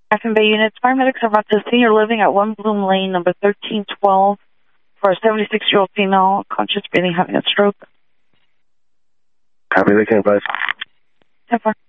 Baffin Bay units, paramedics are about to senior living at 1 Bloom Lane, number 1312, for a 76-year-old female, conscious breathing, having a stroke. Copy, they can advise. 10-4.